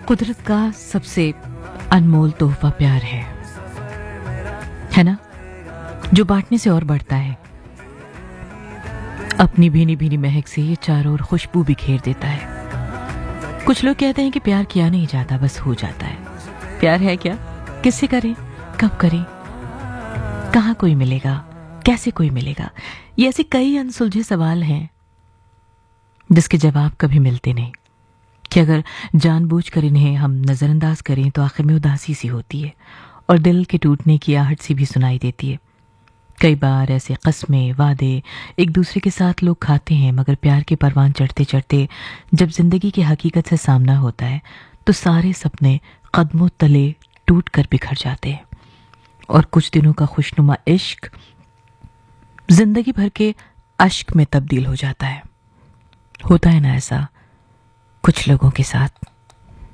कुदरत का सबसे अनमोल तोहफा प्यार है ना, जो बांटने से और बढ़ता है। अपनी भीनी भीनी महक से ये चारों ओर खुशबू बिखेर देता है। कुछ लोग कहते हैं कि प्यार किया नहीं जाता, बस हो जाता है। प्यार है क्या? किससे करें, कब करें, कहाँ कोई मिलेगा, कैसे कोई मिलेगा? ये ऐसे कई अनसुलझे सवाल हैं जिसके जवाब कभी मिलते नहीं। कि अगर जानबूझकर इन्हें हम नजरअंदाज करें तो आखिर में उदासी सी होती है और दिल के टूटने की आहट सी भी सुनाई देती है। कई बार ऐसे कस्में वादे एक दूसरे के साथ लोग खाते हैं, मगर प्यार के परवान चढ़ते चढ़ते जब जिंदगी की हकीकत से सामना होता है तो सारे सपने कदमों तले टूट कर बिखर जाते हैं और कुछ दिनों का खुशनुमा इश्क जिंदगी भर के अश्क में तब्दील हो जाता है। होता है ना ऐसा कुछ लोगों के साथ।